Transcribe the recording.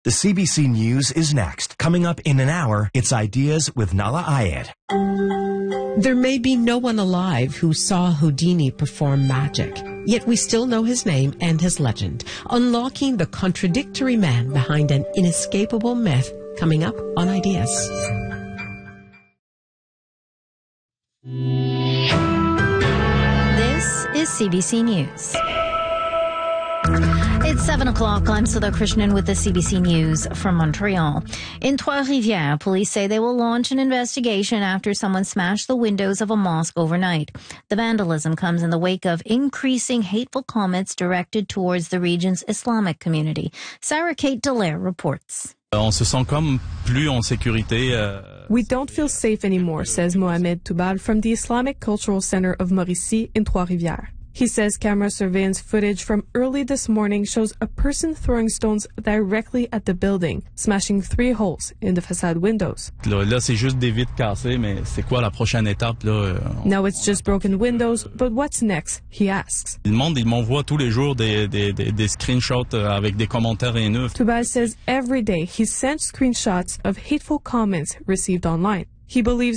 The CBC News is next. Coming up in an hour, it's Ideas with Nala Ayed. There may be no one alive who saw Houdini perform magic, yet we still know his name and his legend, unlocking the contradictory man behind an inescapable myth, coming up on Ideas. This is CBC News. It's 7 o'clock. I'm Sudha Krishnan with the CBC News from Montreal. In Trois-Rivières, police say they will launch an investigation after someone smashed the windows of a mosque overnight. The vandalism comes in the wake of increasing hateful comments directed towards the region's Islamic community. Sarah Kate Dallaire reports. On se sent comme plus en sécurité. We don't feel safe anymore, says Mohamed Toubal from the Islamic Cultural Center of Mauricie in Trois-Rivières. He says camera surveillance footage from early this morning shows a person throwing stones directly at the building, smashing 3 holes in the facade windows. Là, c'est juste des vitres cassées, mais c'est quoi la prochaine étape là? Now it's just broken windows, but what's next? He asks. Le monde, il m'envoie tous les jours des screenshots avec des commentaires haineux. Toubal says every day he sends screenshots of hateful comments received online. He believes